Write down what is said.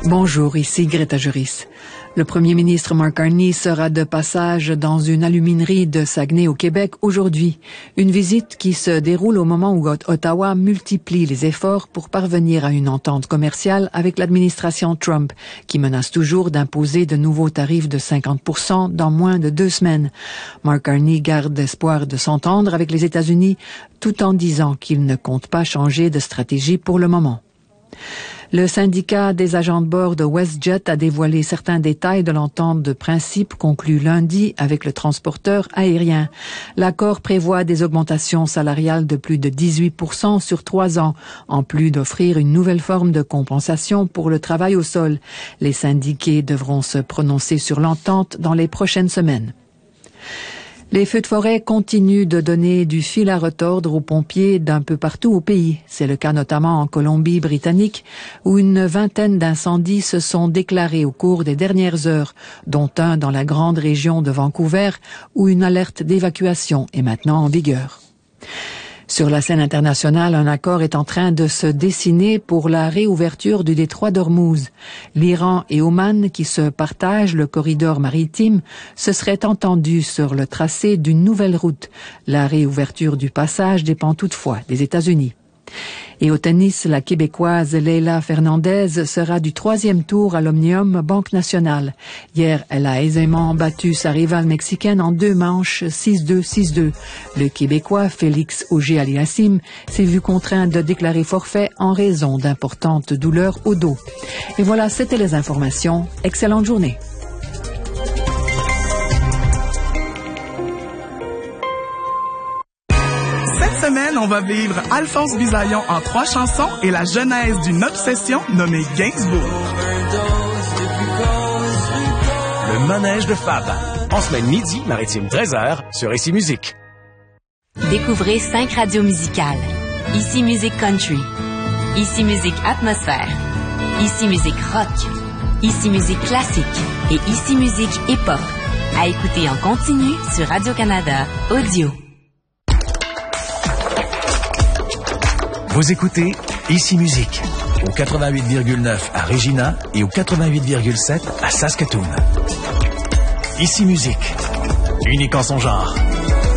Bonjour, ici Greta Juris. Le premier ministre Mark Carney sera de passage dans une aluminerie de Saguenay au Québec aujourd'hui. Une visite qui se déroule au moment où Ottawa multiplie les efforts pour parvenir à une entente commerciale avec l'administration Trump, qui menace toujours d'imposer de nouveaux tarifs de 50% dans moins de 2 semaines. Mark Carney garde espoir de s'entendre avec les États-Unis tout en disant qu'il ne compte pas changer de stratégie pour le moment. Le syndicat des agents de bord de WestJet a dévoilé certains détails de l'entente de principe conclue lundi avec le transporteur aérien. L'accord prévoit des augmentations salariales de plus de 18% sur 3 ans, en plus d'offrir une nouvelle forme de compensation pour le travail au sol. Les syndiqués devront se prononcer sur l'entente dans les prochaines semaines. Les feux de forêt continuent de donner du fil à retordre aux pompiers d'un peu partout au pays. C'est le cas notamment en Colombie-Britannique, où une vingtaine d'incendies se sont déclarés au cours des dernières heures, dont un dans la grande région de Vancouver, où une alerte d'évacuation est maintenant en vigueur. Sur la scène internationale, un accord est en train de se dessiner pour la réouverture du détroit d'Ormuz. L'Iran et Oman, qui se partagent le corridor maritime, se seraient entendus sur le tracé d'une nouvelle route. La réouverture du passage dépend toutefois des États-Unis. Et au tennis, la Québécoise Leila Fernandez sera du 3e tour à l'Omnium Banque Nationale. Hier, elle a aisément battu sa rivale mexicaine en 2 manches, 6-2, 6-2. Le Québécois Félix Auger-Aliassime s'est vu contraint de déclarer forfait en raison d'importantes douleurs au dos. Et voilà, c'était les informations. Excellente journée. On va vivre Alphonse Bisaillon en 3 chansons et la genèse d'une obsession nommée Gainsbourg. Le manège de Fab. En semaine midi, maritime 13h, sur Ici Musique. Découvrez 5 radios musicales. Ici Musique Country. Ici Musique Atmosphère. Ici Musique Rock. Ici Musique Classique. Et Ici Musique Hip-Hop. À écouter en continu sur Radio-Canada Audio. Vous écoutez Ici Musique, au 88,9 à Regina et au 88,7 à Saskatoon. Ici Musique, unique en son genre.